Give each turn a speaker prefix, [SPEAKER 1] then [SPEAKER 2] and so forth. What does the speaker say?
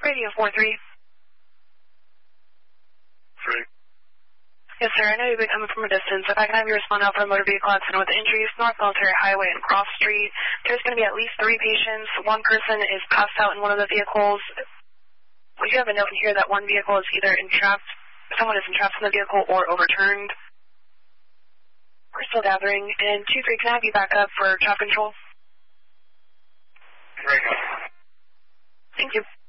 [SPEAKER 1] Radio 43.
[SPEAKER 2] 3.
[SPEAKER 1] Yes, sir. I know you've been coming from a distance. If I can have you respond out for a motor vehicle accident with injuries, North Military Highway and Cross Street. There's going to be at least 3 patients. One person is passed out in one of the vehicles. We do have a note in here that one vehicle is either entrapped, someone is entrapped in the vehicle or overturned. We're still gathering. And 2-3, can I have you back up for traffic control?
[SPEAKER 2] Right.
[SPEAKER 1] Thank you.